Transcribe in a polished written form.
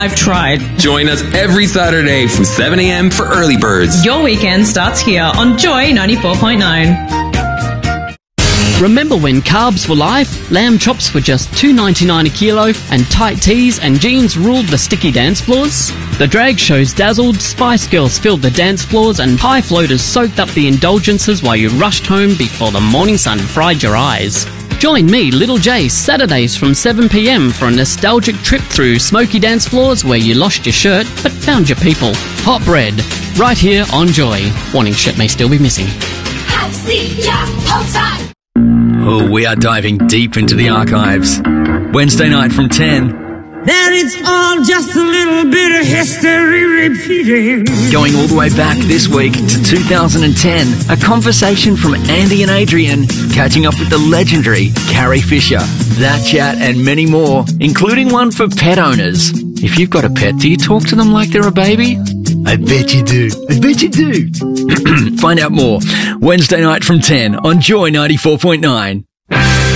I've tried. Join us every Saturday from 7 a.m. for Early Birds. Your weekend starts here on Joy 94.9. Remember when carbs were life? Lamb chops were just $2.99 a kilo, and tight tees and jeans ruled the sticky dance floors? The drag shows dazzled, Spice Girls filled the dance floors, and high floaters soaked up the indulgences while you rushed home before the morning sun fried your eyes. Join me, Little J, Saturdays from 7 p.m. for a nostalgic trip through smoky dance floors where you lost your shirt but found your people. Hot bread, right here on Joy. Warning, shirt may still be missing. Oh, we are diving deep into the archives. Wednesday night from 10. That it's all just a little bit of history repeating. Going all the way back this week to 2010, a conversation from Andy and Adrian catching up with the legendary Carrie Fisher. That chat and many more, including one for pet owners. If you've got a pet, do you talk to them like they're a baby? I bet you do. I bet you do. Find out more Wednesday night from 10 on Joy 94.9.